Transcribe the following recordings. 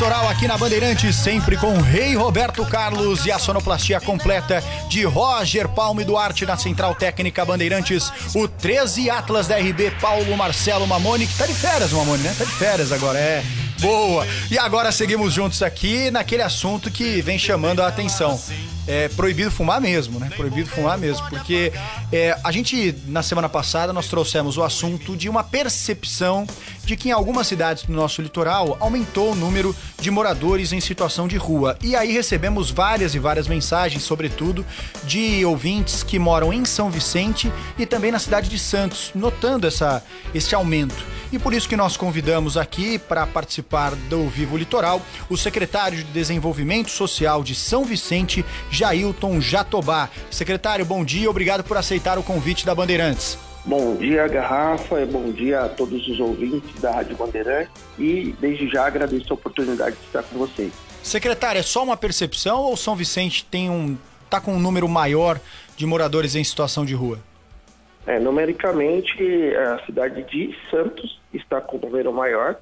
Litoral aqui na Bandeirantes, sempre com o Rei Roberto Carlos e a sonoplastia completa de Roger Palme Duarte na Central Técnica Bandeirantes, o 13 Atlas da RB, Paulo Marcelo Mamone, que tá de férias, Mamone, né? Tá de férias agora, boa. E agora seguimos juntos aqui naquele assunto que vem chamando a atenção. É proibido fumar mesmo, né? Proibido fumar mesmo, porque a gente, na semana passada, nós trouxemos o assunto de uma percepção de que em algumas cidades do nosso litoral aumentou o número de moradores em situação de rua. E aí recebemos várias e várias mensagens, sobretudo de ouvintes que moram em São Vicente e também na cidade de Santos, notando esse aumento. E por isso que nós convidamos aqui para participar do Vivo Litoral o secretário de Desenvolvimento Social de São Vicente, Jailton Jatobá. Secretário, bom dia, obrigado por aceitar o convite da Bandeirantes. Bom dia, Garrafa, bom dia a todos os ouvintes da Rádio Bandeirantes e desde já agradeço a oportunidade de estar com vocês. Secretário, é só uma percepção ou São Vicente tá com um número maior de moradores em situação de rua? Numericamente, a cidade de Santos está com um número maior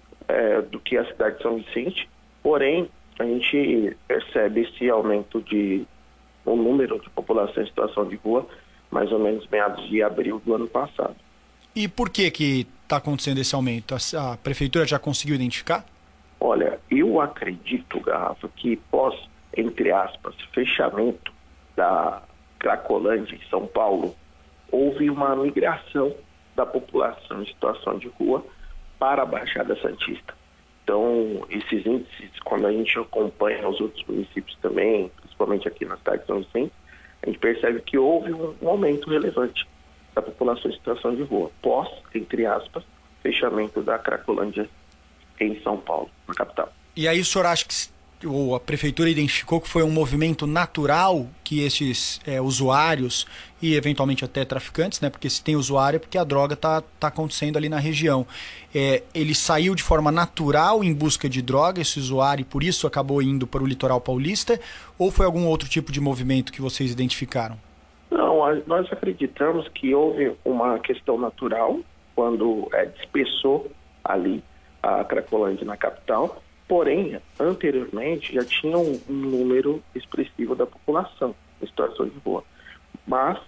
do que a cidade de São Vicente, porém, a gente percebe esse aumento de um número de população em situação de rua, mais ou menos meados de abril do ano passado. E por que está acontecendo esse aumento? A prefeitura já conseguiu identificar? Olha, eu acredito, Garrafa, que pós, entre aspas, fechamento da Cracolândia em São Paulo, houve uma migração da população em situação de rua para a Baixada Santista. Então, esses índices, quando a gente acompanha os outros municípios também, principalmente aqui na cidade de São Vicente, a gente percebe que houve um aumento relevante da população em situação de rua, pós, entre aspas, fechamento da Cracolândia em São Paulo, na capital. E aí o senhor acha que a prefeitura identificou que foi um movimento natural que esses usuários e eventualmente até traficantes, né? Porque se tem usuário é porque a droga tá acontecendo ali na região. Ele saiu de forma natural em busca de droga, esse usuário, e por isso acabou indo para o litoral paulista, ou foi algum outro tipo de movimento que vocês identificaram? Não, nós acreditamos que houve uma questão natural quando dispersou ali a Cracolândia na capital. Porém, anteriormente já tinha um número expressivo da população em situação de rua, mas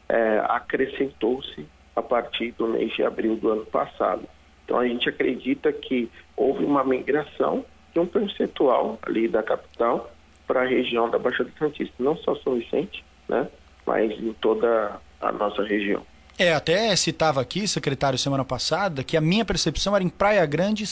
acrescentou-se a partir do mês de abril do ano passado. Então a gente acredita que houve uma migração de um percentual ali da capital para a região da Baixada Santista, não só São Vicente, né, mas em toda a nossa região. Até citava aqui, secretário, semana passada, que a minha percepção era em Praia Grande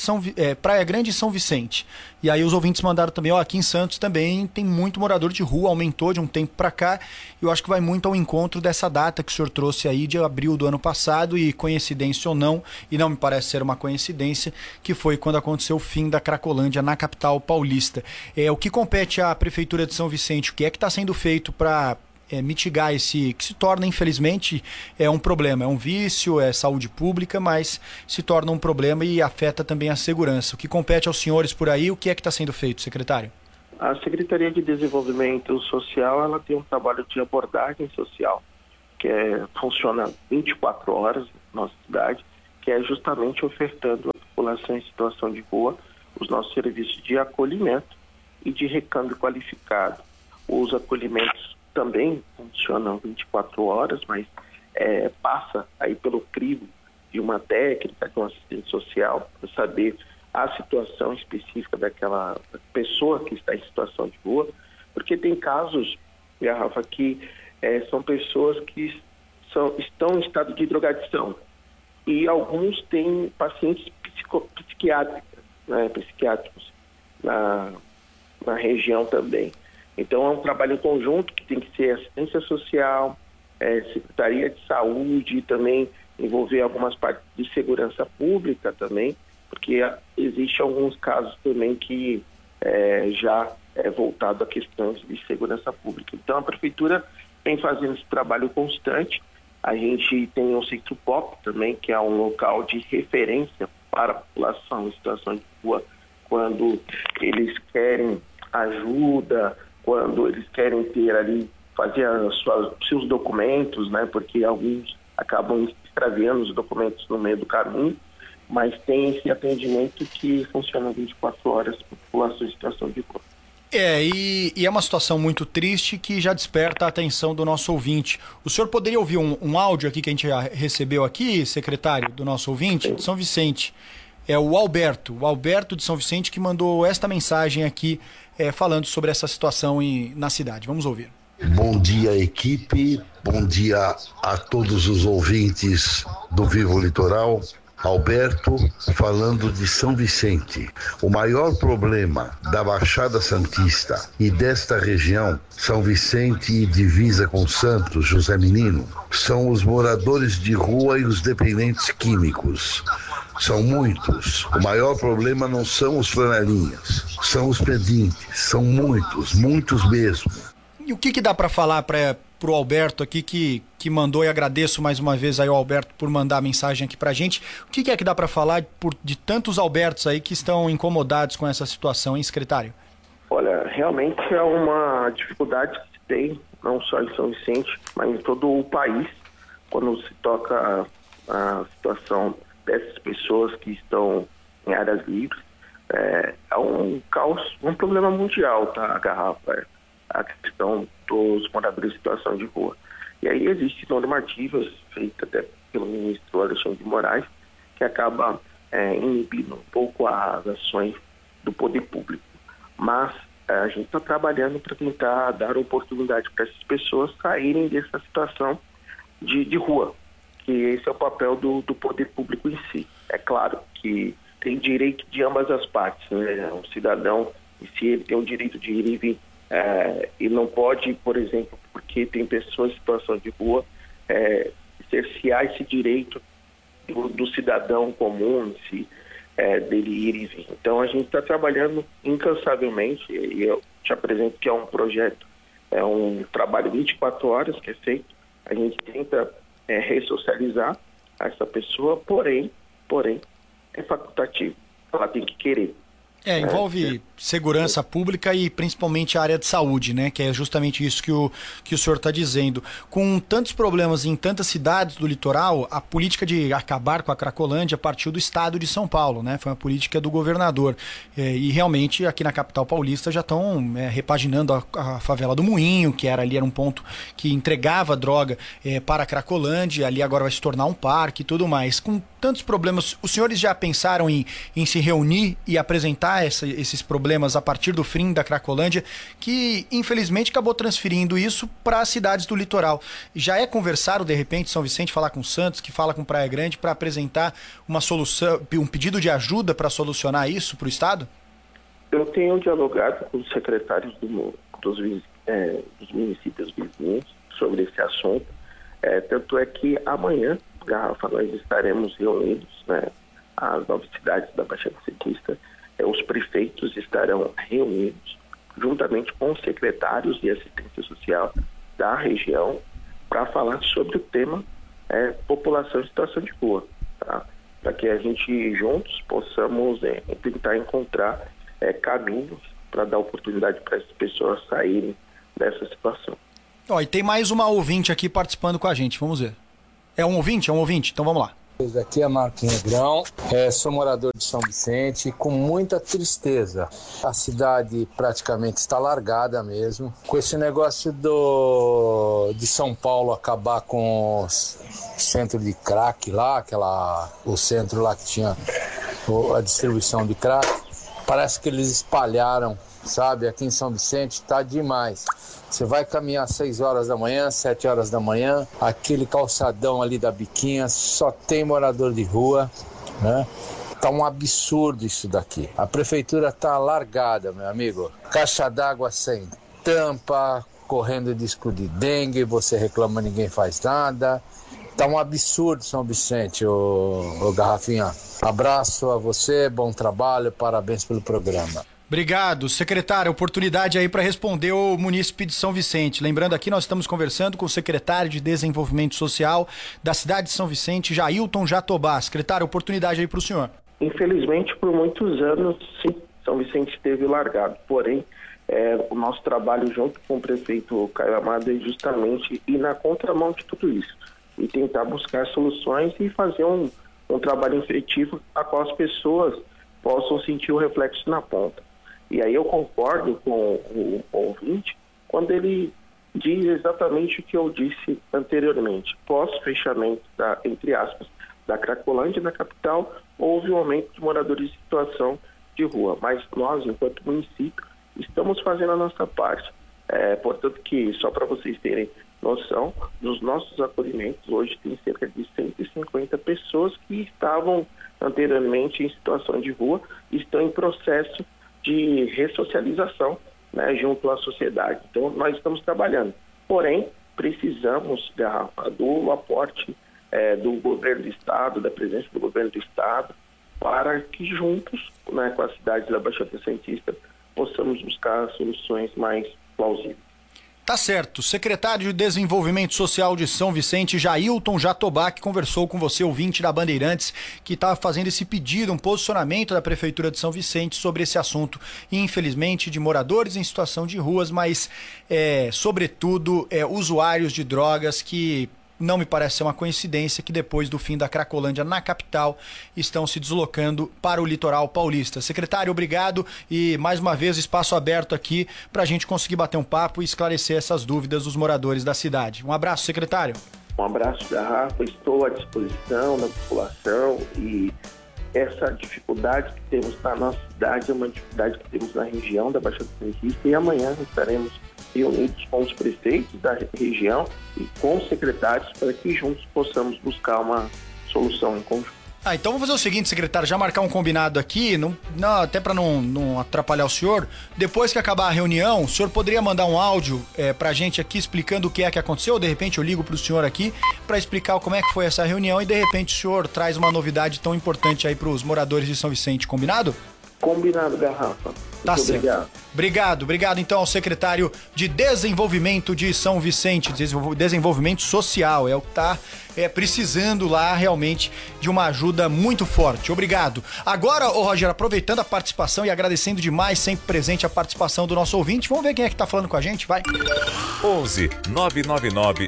e São Vicente. E aí os ouvintes mandaram também, aqui em Santos também tem muito morador de rua, aumentou de um tempo para cá. Eu acho que vai muito ao encontro dessa data que o senhor trouxe aí de abril do ano passado, e coincidência ou não, e não me parece ser uma coincidência, que foi quando aconteceu o fim da Cracolândia na capital paulista. O que compete à Prefeitura de São Vicente? O que é que está sendo feito para mitigar esse, que se torna, infelizmente, um problema, é um vício, é saúde pública, mas se torna um problema e afeta também a segurança. O que compete aos senhores por aí, o que é que está sendo feito, secretário? A Secretaria de Desenvolvimento Social, ela tem um trabalho de abordagem social, que funciona 24 horas na nossa cidade, que é justamente ofertando à população em situação de rua os nossos serviços de acolhimento e de recâmbio qualificado. Os acolhimentos também funcionam 24 horas, mas passa aí pelo crivo de uma técnica, de um assistente social, para saber a situação específica daquela pessoa que está em situação de rua, porque tem casos, Garrafa, que são pessoas que estão em estado de drogadição, e alguns têm pacientes psiquiátricos na região também. Então é um trabalho em conjunto que tem que ser assistência social, Secretaria de Saúde, e também envolver algumas partes de segurança pública também, porque existem alguns casos também que já é voltado a questões de segurança pública. Então a Prefeitura vem fazendo esse trabalho constante. A gente tem um Centro Pop também, que é um local de referência para a população em situação de rua, quando eles querem ajuda, quando eles querem ter ali, fazer seus documentos, né? Porque alguns acabam extraviando os documentos no meio do caminho. mas tem esse atendimento que funciona 24 horas para a população em situação de rua. E é uma situação muito triste que já desperta a atenção do nosso ouvinte. O senhor poderia ouvir um áudio aqui que a gente já recebeu aqui, secretário, do nosso ouvinte, Sim. de São Vicente. É o Alberto de São Vicente, que mandou esta mensagem aqui falando sobre essa situação na cidade. Vamos ouvir. Bom dia, equipe. Bom dia a todos os ouvintes do Vivo Litoral. Alberto, falando de São Vicente. O maior problema da Baixada Santista e desta região, São Vicente e divisa com Santos, José Menino, são os moradores de rua e os dependentes químicos. São muitos. O maior problema não são os flanelinhas, são os pedintes. São muitos mesmo. E o que dá para falar para o Alberto aqui que mandou, e agradeço mais uma vez aí ao Alberto por mandar a mensagem aqui pra gente. O que é que dá para falar de tantos Albertos aí que estão incomodados com essa situação, hein, secretário? Olha, realmente é uma dificuldade que se tem, não só em São Vicente, mas em todo o país, quando se toca a situação dessas pessoas que estão em áreas livres. É um caos, um problema mundial, tá, a garrafa, a questão dos moradores em situação de rua. E aí existem normativas feitas até pelo ministro Alexandre de Moraes, que acaba inibindo um pouco as ações do poder público. Mas a gente está trabalhando para tentar dar oportunidade para essas pessoas saírem dessa situação de rua, que esse é o papel do poder público em si. É claro que tem direito de ambas as partes, né? Um cidadão, se ele tem o direito de ir e vir, e não pode, por exemplo, porque tem pessoas em situação de rua, cercear esse direito do cidadão comum em si, dele ir e vir. Então a gente está trabalhando incansavelmente, e eu te apresento que é um projeto, é um trabalho 24 horas que é feito. A gente tenta ressocializar essa pessoa, porém é facultativo, ela tem que querer. Envolve segurança pública e principalmente a área de saúde, né? Que é justamente isso que o senhor está dizendo. Com tantos problemas em tantas cidades do litoral, a política de acabar com a Cracolândia partiu do estado de São Paulo, né? Foi uma política do governador. E realmente aqui na capital paulista já estão repaginando a favela do Moinho, que era um ponto que entregava droga para a Cracolândia, ali agora vai se tornar um parque e tudo mais. Com tantos problemas, os senhores já pensaram em se reunir e apresentar esses problemas a partir do fim da Cracolândia, que infelizmente acabou transferindo isso para as cidades do litoral? Já conversado, de repente, São Vicente falar com Santos, que fala com Praia Grande, para apresentar uma solução, um pedido de ajuda para solucionar isso para o Estado? Eu tenho dialogado com os secretários dos municípios vizinhos sobre esse assunto. Tanto é que amanhã, Garrafa, nós estaremos reunidos, né, as 9 cidades da Baixada Santista. Os prefeitos estarão reunidos juntamente com os secretários de assistência social da região para falar sobre o tema população em situação de rua, tá? Para que a gente juntos possamos tentar encontrar caminhos para dar oportunidade para essas pessoas saírem dessa situação. E tem mais uma ouvinte aqui participando com a gente, vamos ver. É um ouvinte? Então vamos lá. Aqui é Marco Negrão, sou morador de São Vicente, com muita tristeza. A cidade praticamente está largada mesmo. Com esse negócio de São Paulo acabar com o centro de crack lá, o centro lá que tinha a distribuição de crack, parece que eles espalharam, sabe? Aqui em São Vicente está demais. Você vai caminhar 6 horas da manhã, 7 horas da manhã, aquele calçadão ali da Biquinha, só tem morador de rua, né? Tá um absurdo isso daqui. A prefeitura tá largada, meu amigo. Caixa d'água sem tampa, correndo risco de dengue, você reclama, ninguém faz nada. Tá um absurdo, São Vicente, ô Garrafinha. Abraço a você, bom trabalho, parabéns pelo programa. Obrigado, secretário. Oportunidade aí para responder o munícipe de São Vicente. Lembrando aqui, nós estamos conversando com o secretário de Desenvolvimento Social da cidade de São Vicente, Jailton Jatobá. Secretário, oportunidade aí para o senhor. Infelizmente, por muitos anos, sim, São Vicente esteve largado. Porém, o nosso trabalho junto com o prefeito Caio Amado é justamente ir na contramão de tudo isso e tentar buscar soluções e fazer um um trabalho efetivo a qual as pessoas possam sentir o reflexo na ponta. E aí eu concordo com o ouvinte quando ele diz exatamente o que eu disse anteriormente. Pós-fechamento, entre aspas, da Cracolândia na capital, houve um aumento de moradores em situação de rua. Mas nós, enquanto município, estamos fazendo a nossa parte. Portanto, que só para vocês terem noção, dos nossos acolhimentos, hoje tem cerca de 150 pessoas que estavam anteriormente em situação de rua e estão em processo de ressocialização, né, junto à sociedade. Então, nós estamos trabalhando. Porém, precisamos do aporte do governo do Estado, da presença do governo do Estado, para que juntos, né, com as cidades da Baixada Santista, possamos buscar soluções mais plausíveis. Tá certo. O secretário de Desenvolvimento Social de São Vicente, Jailton Jatobá, que conversou com você, ouvinte da Bandeirantes, que estava fazendo esse pedido, um posicionamento da Prefeitura de São Vicente sobre esse assunto, infelizmente, de moradores em situação de ruas, mas, sobretudo, usuários de drogas que... Não me parece ser uma coincidência que depois do fim da Cracolândia na capital estão se deslocando para o litoral paulista. Secretário, obrigado e mais uma vez espaço aberto aqui para a gente conseguir bater um papo e esclarecer essas dúvidas dos moradores da cidade. Um abraço, secretário. Um abraço, Garrafa. Estou à disposição da população e essa dificuldade que temos na nossa cidade é uma dificuldade que temos na região da Baixada Santista e amanhã estaremos reunidos com os prefeitos da região e com os secretários para que juntos possamos buscar uma solução em conjunto. Então vamos fazer o seguinte, secretário, já marcar um combinado aqui, até para não atrapalhar o senhor. Depois que acabar a reunião, o senhor poderia mandar um áudio pra gente aqui explicando o que é que aconteceu? De repente eu ligo pro senhor aqui para explicar como é que foi essa reunião e de repente o senhor traz uma novidade tão importante aí pros moradores de São Vicente, combinado? Combinado, Garrafa. Tá certo. Obrigado então ao secretário de Desenvolvimento de São Vicente, Desenvolvimento Social, é o que tá precisando lá realmente de uma ajuda muito forte. Obrigado. Agora, Roger, aproveitando a participação e agradecendo demais, sempre presente a participação do nosso ouvinte, vamos ver quem é que tá falando com a gente, vai. 11 999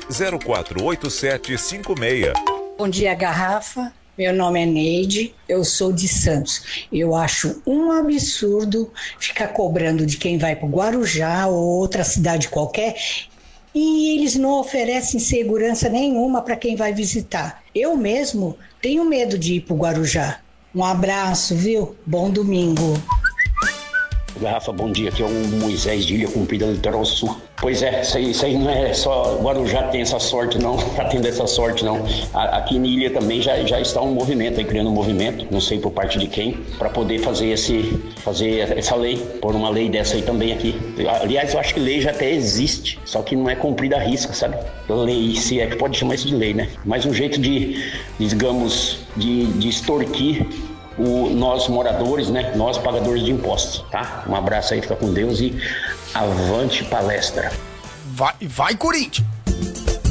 048756. Bom dia, Garrafa. Meu nome é Neide, eu sou de Santos. Eu acho um absurdo ficar cobrando de quem vai para o Guarujá ou outra cidade qualquer e eles não oferecem segurança nenhuma para quem vai visitar. Eu mesmo tenho medo de ir para o Guarujá. Um abraço, viu? Bom domingo. Garrafa, bom dia, aqui é o Moisés de Ilha Comprida, Litoral Sul. Pois é, isso aí não é só Guarujá tem essa sorte não, tá tendo essa sorte não. Aqui em Ilha também já está um movimento, aí criando um movimento, não sei por parte de quem, para poder fazer essa lei, pôr uma lei dessa aí também aqui. Aliás, eu acho que lei já até existe, só que não é cumprida à risca, sabe? Lei, se é que pode chamar isso de lei, né? Mas um jeito de extorquir nós moradores, né? Nós pagadores de impostos, tá? Um abraço aí, fica com Deus e avante palestra. Vai Corinthians!